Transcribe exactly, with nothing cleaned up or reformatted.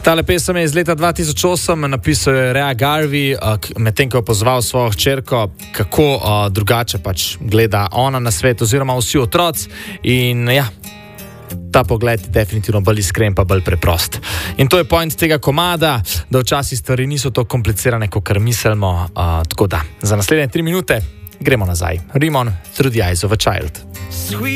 Tale pesem je iz leta dva tisoč osem, napisal je Rea Garvey, medtem ko je pozval svojo hčerko, kako uh, drugače pač gleda ona na svet oziroma vsi otroci. In ja, ta pogled je definitivno bolj iskren pa bolj preprost. In to je point tega komada, da včasih stvari niso tako komplicirane, kot kar mislimo. Uh, tako da, za naslednje tri minute gremo nazaj. Rimon, Through the Eyes of a Child.